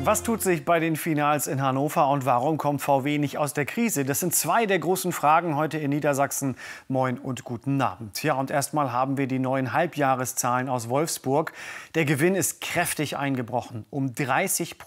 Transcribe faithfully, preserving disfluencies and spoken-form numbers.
Was tut sich bei den Finals in Hannover und warum kommt V W nicht aus der Krise? Das sind zwei der großen Fragen heute in Niedersachsen. Moin und guten Abend. Ja, und erstmal haben wir die neuen Halbjahreszahlen aus Wolfsburg. Der Gewinn ist kräftig eingebrochen, um dreißig